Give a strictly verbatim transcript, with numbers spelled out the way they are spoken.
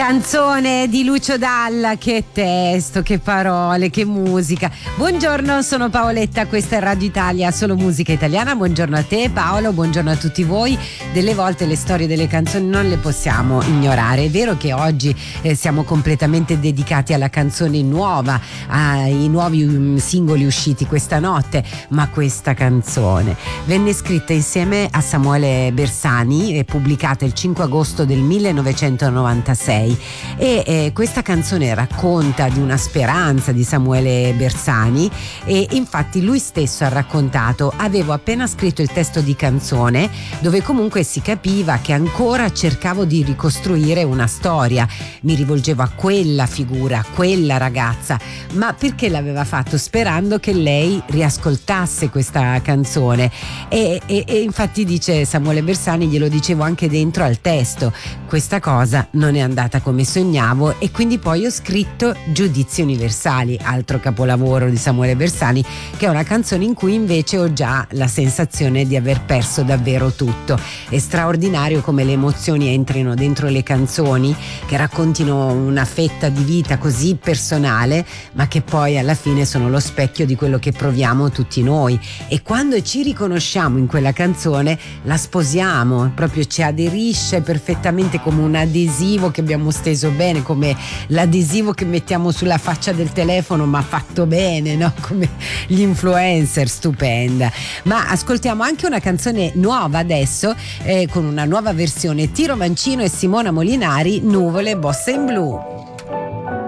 Canzone di Lucio Dalla, che testo, che parole, che musica. Buongiorno, sono Paoletta, questa è Radio Italia, solo musica italiana. Buongiorno a te Paolo, buongiorno a tutti voi. Delle volte le storie delle canzoni non le possiamo ignorare. È vero che oggi eh, siamo completamente dedicati alla canzone nuova, ai nuovi um, singoli usciti questa notte, ma questa canzone venne scritta insieme a Samuele Bersani e pubblicata il cinque agosto del millenovecentonovantasei. E eh, questa canzone racconta di una speranza di Samuele Bersani, e infatti lui stesso ha raccontato: avevo appena scritto il testo di canzone dove comunque si capiva che ancora cercavo di ricostruire una storia, mi rivolgevo a quella figura, a quella ragazza, ma perché l'aveva fatto? Sperando che lei riascoltasse questa canzone. E, e, e infatti dice Samuele Bersani, glielo dicevo anche dentro al testo, questa cosa non è andata come sognavo, e quindi poi ho scritto Giudizi Universali, altro capolavoro di Samuele Bersani, che è una canzone in cui invece ho già la sensazione di aver perso davvero tutto. È straordinario come le emozioni entrino dentro le canzoni, che raccontino una fetta di vita così personale, ma che poi alla fine sono lo specchio di quello che proviamo tutti noi, e quando ci riconosciamo in quella canzone la sposiamo, proprio ci aderisce perfettamente come un adesivo che abbiamo steso bene, come l'adesivo che mettiamo sulla faccia del telefono ma fatto bene, no? Come gli influencer, stupenda. Ma ascoltiamo anche una canzone nuova adesso, eh, con una nuova versione, Tiro Mancino e Simona Molinari, Nuvole Bossa in Blu.